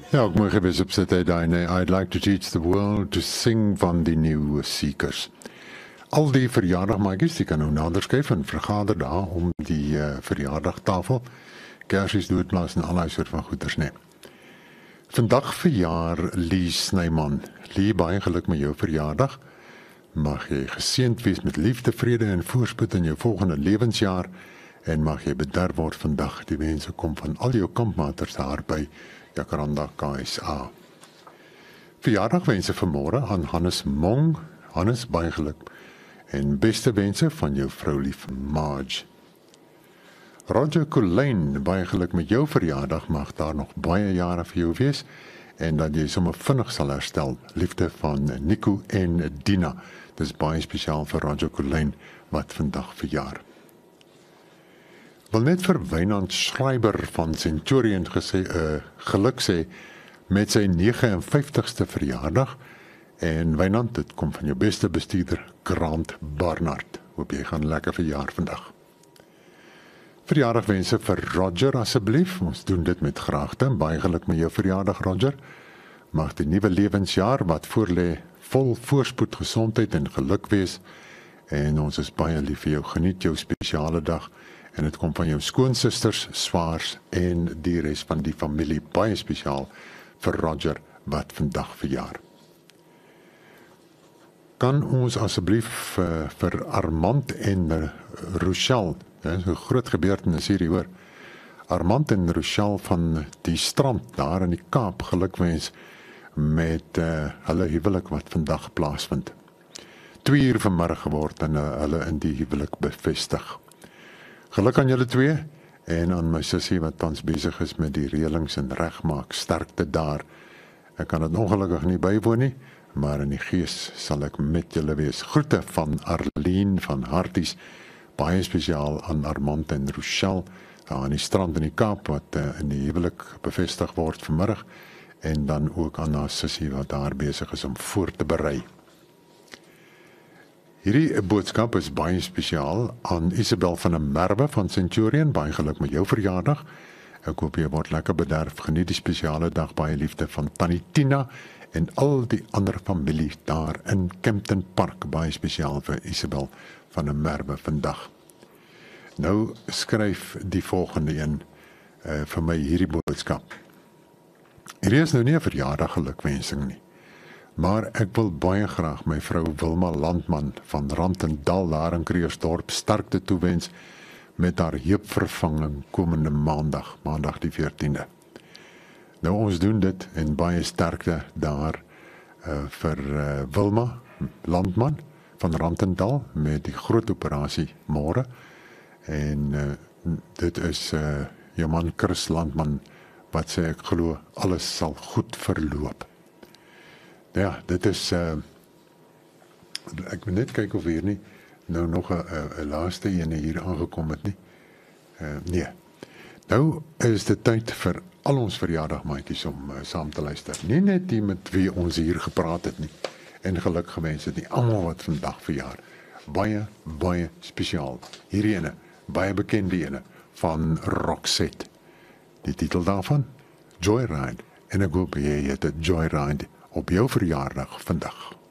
Ja, ek moet gewees op sit I'd like to teach the world to sing van die New Seekers. Al die verjaardagmaatjies, die kan nou nader skuif en vergader daar om die verjaardagtafel. Kersies, doodplaas en allerlei soort van goeders, nee. Vandag verjaar Lee Snyman. Lee, baie geluk met jou verjaardag. Mag jy geseënd wees met liefde, vrede en voorspoed in jou volgende lewensjaar en mag jy bederf word vandag. Die wense kom van al jou kampmaters daar by Jacaranda KSA. Verjaardagwense vanmôre aan Hannes Mong. Hannes, baie geluk. En beste wense van jou vrou lief Marge. Roger Colleen, baie geluk met jou verjaardag. Mag daar nog baie jare vir jou wees en dat jy sommer vinnig sal herstel. Liefde van Nico en Dina. Dis baie spesiaal vir Roger Colleen wat vandag verjaar. Wil net vir Wynand Schreiber van Centurion geluk sê met sy 59ste verjaardag. En Wynand, dit kom van jou beste bestuurder, Grant Barnard. Hoop jy gaan lekker verjaar vandag. Verjaardagwense vir Roger asseblief. Ons doen dit met graagte. Baie geluk met jou verjaardag, Roger. Mag die nuwe lewensjaar wat voorlê vol voorspoed, gesondheid en geluk wees. En ons is baie lief vir jou. Geniet jou spesiale dag. En dit kom van jou skoonsusters, swaars en die res van die familie. Baie spesiaal vir Roger wat vandag verjaar. Kan ons asseblief vir Armand en Rochelle, dis 'n groot gebeurtenis hierdie hoor. Armand en Rochelle van die strand daar in die Kaap gelukwens met hulle huwelik wat vandag plaasvind. 2 uur vanmiddag geword en hulle in die huwelik bevestig. Geluk aan julle twee en aan my sussie wat tans besig is met die reëlings en regmaak. Sterkte daar. Ek kan dit ongelukkig nie bywoon nie, maar in die gees sal ek met julle wees. Groete van Arlene van Harties, baie spesiaal aan Armand en Rochelle, daar aan die strand in die Kaap, wat in die huwelik bevestig word vanmiddag, en dan ook aan haar sussie wat daar besig is om voor te berei. Hierdie boodskap is baie spesiaal aan Isabel van der Merwe van Centurion, baie geluk met jou verjaardag. Ek hoop jy word lekker bederf, geniet die spesiale dag, baie liefde van Tannie Tina, en al die ander familie daar in Kempton Park, baie spesiaal vir Isabel van der Merwe vandag. Nou skryf die volgende een vir my hierdie boodskap. Hierdie is nou nie 'n verjaardag gelukwensing nie, maar ek wil baie graag my vrou Wilma Landman van Rantendal daar in Kreersdorp sterkte toewens met haar heupvervanging komende maandag die 14de. Nou ons doen dit en baie sterkte daar vir Wilma Landman van Rantendal met die groot operasie môre. En dit is jou man Chris Landman wat sê ek glo alles sal goed verloop. Ja, dit is ek moet net kyk of hier nie nou nog 'n laaste ene hier aangekom het nie. Nee. Nou is dit tyd vir al ons verjaardagmaatjies om saam te luister. Nie net die met wie ons hier gepraat het nie en geluk gewens het nie, almal wat vandag verjaar. Baie spesiaal. Hierdie ene, baie bekende ene van Roxette. Die titel daarvan, Joyride. En ek hoop jy het 'n joyride op jou verjaardag vandag.